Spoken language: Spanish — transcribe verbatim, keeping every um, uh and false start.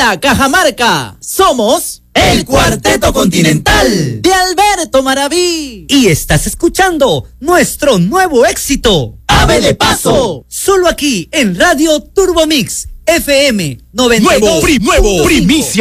Hola, Cajamarca. Somos el Cuarteto Continental de Alberto Maraví. Y estás escuchando nuestro nuevo éxito, Ave de Paso. Solo aquí en Radio Turbo Mix F M noventa y dos. Nuevo, pri, nuevo, primicia.